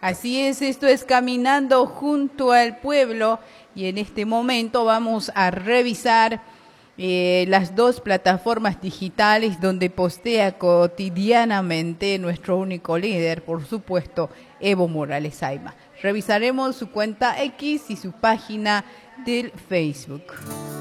Así es, esto es Caminando junto al pueblo y en este momento vamos a revisar las dos plataformas digitales donde postea cotidianamente nuestro único líder, por supuesto, Evo Morales Ayma. Revisaremos su cuenta X y su página del Facebook.